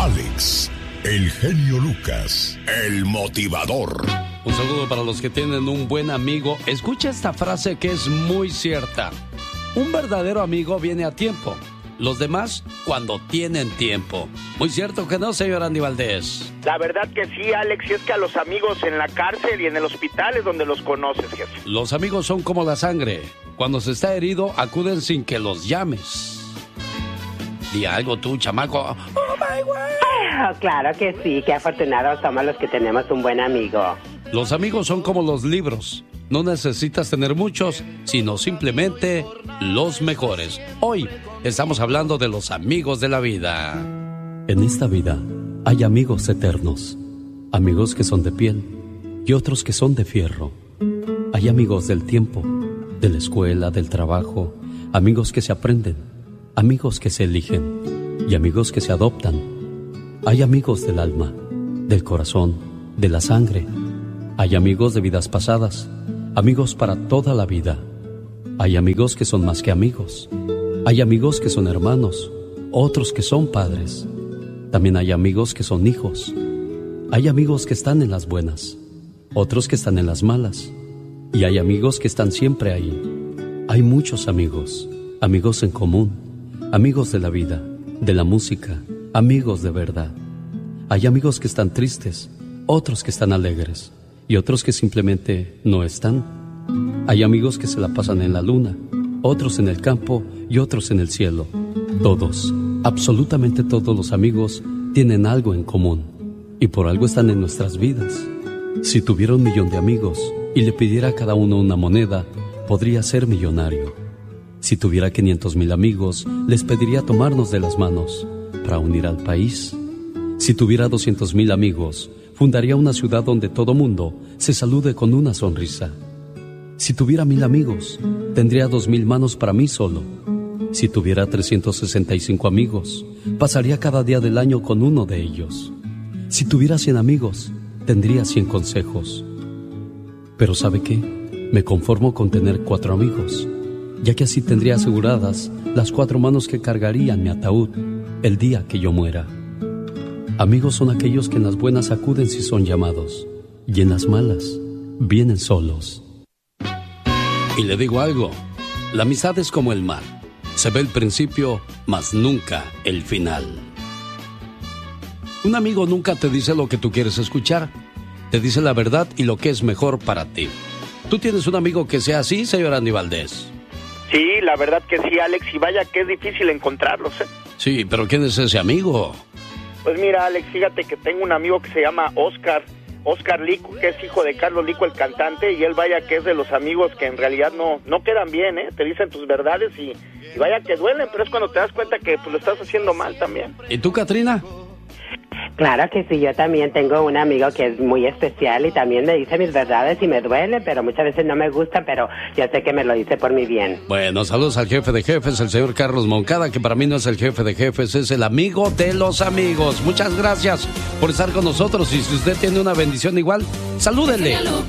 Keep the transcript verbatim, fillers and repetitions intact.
Alex, el genio Lucas, el motivador. Un saludo para los que tienen un buen amigo. Escucha esta frase que es muy cierta. Un verdadero amigo viene a tiempo. Los demás cuando tienen tiempo. Muy cierto que no, señor Andy Valdés. La verdad que sí, Alex, y es que a los amigos en la cárcel y en el hospital es donde los conoces, jefe. Los amigos son como la sangre. Cuando se está herido, acuden sin que los llames. Di algo tú, chamaco. Oh, my God. Oh, claro que sí, qué afortunados somos los que tenemos un buen amigo. Los amigos son como los libros. No necesitas tener muchos, sino simplemente los mejores. Hoy estamos hablando de los amigos de la vida. En esta vida hay amigos eternos, amigos que son de piel y otros que son de fierro. Hay amigos del tiempo, de la escuela, del trabajo, amigos que se aprenden, amigos que se eligen y amigos que se adoptan. Hay amigos del alma, del corazón, de la sangre. Hay amigos de vidas pasadas, amigos para toda la vida. Hay amigos que son más que amigos. Hay amigos que son hermanos, otros que son padres. También hay amigos que son hijos. Hay amigos que están en las buenas, otros que están en las malas. Y hay amigos que están siempre ahí. Hay muchos amigos, amigos en común, amigos de la vida, de la música, amigos de verdad. Hay amigos que están tristes, otros que están alegres y otros que simplemente no están. Hay amigos que se la pasan en la luna, otros en el campo y otros en el cielo. Todos, absolutamente todos los amigos tienen algo en común y por algo están en nuestras vidas. Si tuviera un millón de amigos y le pidiera a cada uno una moneda, podría ser millonario. Si tuviera quinientos mil amigos, les pediría tomarnos de las manos para unir al país. Si tuviera doscientos mil amigos, fundaría una ciudad donde todo mundo se salude con una sonrisa. Si tuviera mil amigos, tendría dos mil manos para mí solo. Si tuviera trescientos sesenta y cinco amigos, pasaría cada día del año con uno de ellos. Si tuviera cien amigos, tendría cien consejos. Pero ¿sabe qué? Me conformo con tener cuatro amigos, ya que así tendría aseguradas las cuatro manos que cargarían mi ataúd el día que yo muera. Amigos son aquellos que en las buenas acuden si son llamados, y en las malas vienen solos. Y le digo algo, la amistad es como el mar, se ve el principio, mas nunca el final. Un amigo nunca te dice lo que tú quieres escuchar, te dice la verdad y lo que es mejor para ti. ¿Tú tienes un amigo que sea así, señor Andy Valdés? Sí, la verdad que sí, Alex, y vaya que es difícil encontrarlos, ¿eh? Sí, pero ¿quién es ese amigo? Pues mira, Alex, fíjate que tengo un amigo que se llama Oscar, Oscar Lico, que es hijo de Carlos Lico, el cantante, y él vaya que es de los amigos que en realidad no, no quedan bien, ¿eh? Te dicen tus verdades y, y vaya que duelen, pero es cuando te das cuenta que pues, lo estás haciendo mal también. ¿Y tú, Katrina? Claro que sí, yo también tengo un amigo que es muy especial y también me dice mis verdades y me duele, pero muchas veces no me gusta, pero yo sé que me lo dice por mi bien. Bueno, saludos al jefe de jefes, el señor Carlos Moncada, que para mí no es el jefe de jefes, es el amigo de los amigos. Muchas gracias por estar con nosotros y si usted tiene una bendición igual, salúdenle.